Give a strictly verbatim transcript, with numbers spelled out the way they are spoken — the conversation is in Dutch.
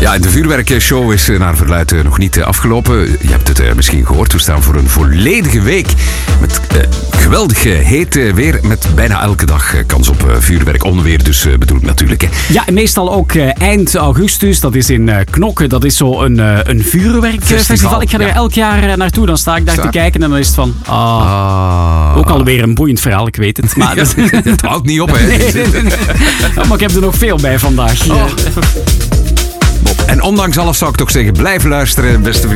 Ja, de vuurwerkshow is naar verluidt uh, nog niet uh, afgelopen. Je hebt het uh, misschien gehoord. We staan voor een volledige week met uh, geweldig uh, heet uh, weer. Met bijna elke dag uh, kans op uh, vuurwerk. Onweer dus uh, bedoel ik natuurlijk. Hè. Ja, en meestal ook uh, eind augustus. Dat is in uh, Knokke. Dat is zo een, uh, een vuurwerkfestival. Festival. Ik ga er ja. elk jaar uh, naartoe. Dan sta ik daar sta. te kijken en dan is het van... Ah, ah. Ook alweer een boeiend verhaal, ik weet het. Maar ja, het houdt niet op, hè. Nee, nee, nee, nee. Ja, maar ik heb er nog veel bij vandaag. Oh. En ondanks alles zou ik toch zeggen, blijf luisteren, beste vrienden.